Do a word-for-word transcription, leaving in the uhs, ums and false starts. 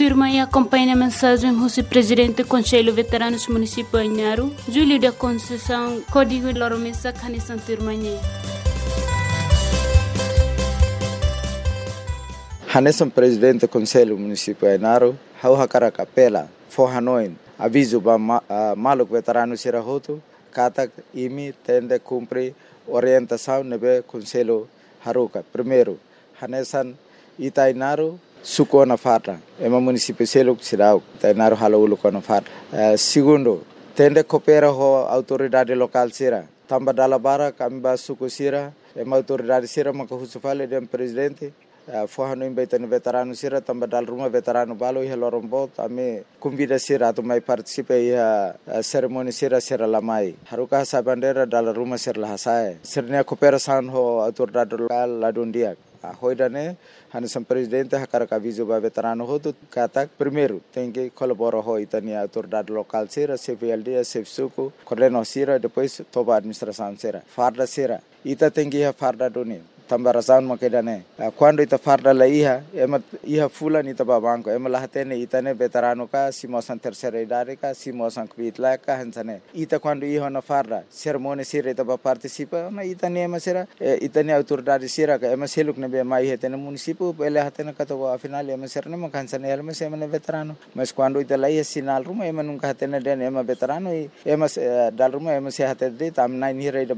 turma e acompanha a mensagem do presidente do Conselho Veteranos Municipal Nharu, Júlio da Conceição, Código Loromesa, Canissan Turmanhê. Hanesan presidente do Conselho Municipal Nharu, hau hakara kapela, forhanoin, aviso ba uh, maluk veterano sirahoto, kata imi tende cumpre orientação nebe Conselho Haruka. Primeiro, Hanesan Itainaru suko na fata, ema município seluk sirau, Itainaru halaulu na fata. Uh, segundo, tende coopera ho autoridade local sira, tamba dalabara kami ba suko sira, ema autoridade sira makahusufale dem presidente. Uh, Forrano em Beitano veterano sira também dal rumah veterano balo ia lorombot ame convida sira tu mai participa ia uh, cerimônia sira sira lamai haruka sa bandera dal rumah sira lahasai sirnya cooperação ho autoridade local ladundia a hoidane Hanesan presidente hakara aviso ba veterano ho tu kata primeiro tem que colaborar ho itania autoridade local sira C V L D C V suku coordeno sira depois toba administração sira farda sira ita tem que farda doni tambarasan makedane quando ita farda la iha ema iha fulan ita babanko ema lahatene itane veterano ka simosan terceira idade ka simosan kvitla ka hansane ita quando iha na farda cerimônia sira ita ba participa ma itane ema sira itane autoridade sira ka ema seluk ne be mai hetene município ele hatene ka to afinal ema sira ne makansane ema sema ne veterano mas quando ita la iha sinal ruma ema nunca hatene den ema veterano ema dal ruma ema se hatene tam nine hira